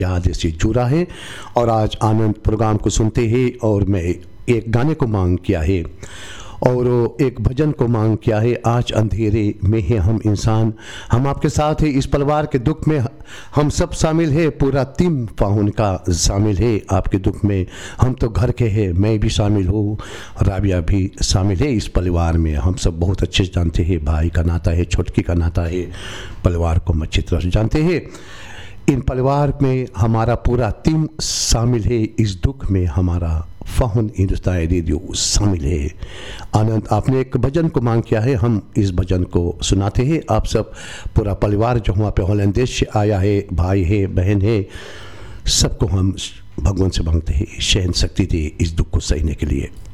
याद से जुड़ा है और आज आनंद प्रोग्राम को सुनते हैं और मैं एक गाने को मांग किया है और एक भजन को मांग किया है। आज अंधेरे में है हम इंसान, हम आपके साथ है इस परिवार के दुख में, हम सब शामिल है, पूरा टीम पाहुन का शामिल है आपके दुख में। हम तो घर के हैं, मैं भी शामिल हूँ, राबिया भी शामिल है इस परिवार में। हम सब बहुत अच्छे से जानते हैं, भाई का नाता है, छोटकी का नाता है, परिवार को हम अच्छी तरह से जानते हैं। इन परिवार में हमारा पूरा टीम शामिल है, इस दुख में हमारा फाहुन हिंदुस्तान रेडियो शामिल है। आनंद, आपने एक भजन को मांग किया है, हम इस भजन को सुनाते हैं। आप सब पूरा परिवार जो वहाँ पे हॉलैंड देश से आया है, भाई है, बहन है, सबको हम भगवान से मांगते हैं शहन शक्ति दे इस दुख को सहने के लिए।